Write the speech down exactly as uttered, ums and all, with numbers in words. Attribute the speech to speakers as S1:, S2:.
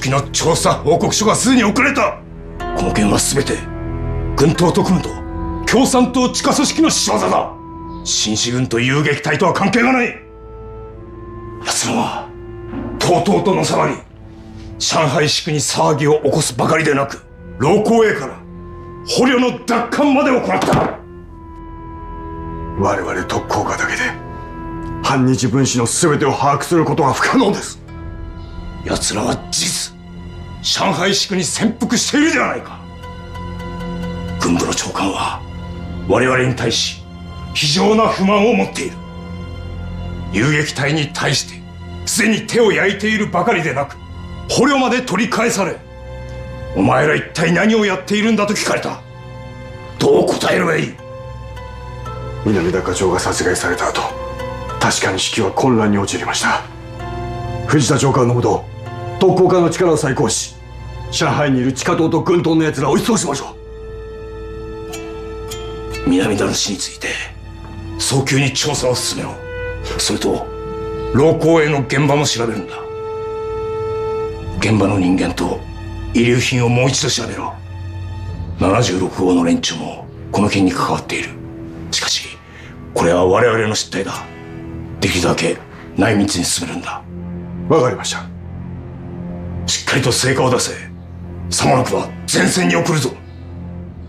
S1: 式の調査報告書がすでに送られた。この件は全て軍党特務と共産党地下組織の仕業だ。新四軍と遊撃隊とは関係がない。奴らはとうとうとのさばり上海市区に騒ぎを起こすばかりでなく、老公営から捕虜の奪還まで行った。
S2: 我々特攻家だけで反日分子の全てを把握することは不可能です。
S1: 奴らは事実上海市区に潜伏しているではないか。軍部の長官は我々に対し非常な不満を持っている。遊撃隊に対してすでに手を焼いているばかりでなく、捕虜まで取り返され、お前ら一体何をやっているんだと聞かれた。どう答えればいい？
S2: 南田課長が殺害された後、確かに指揮は混乱に陥りました。藤田長官のもと特攻家の力を再興し、上海にいる地下党と軍党の奴らを一掃しましょ
S1: う。南田の死について早急に調査を進めろ。それと老公営の現場も調べるんだ。現場の人間と遺留品をもう一度調べろ。ななじゅうろくごうの連中もこの件に関わっている。しかしこれは我々の失態だ。できるだけ内密に進めるんだ。
S2: わかりました。
S1: しっかりと成果を出せ。さもなくば前線に送るぞ。